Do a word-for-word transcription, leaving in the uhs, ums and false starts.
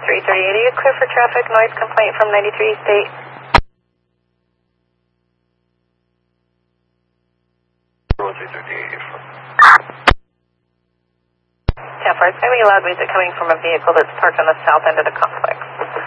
three thirty-eight. Are you clear for traffic noise complaint from ninety-three East eight? three thirty-eight. ten four, it's going to be loud music coming from a vehicle that's parked on the south end of the complex.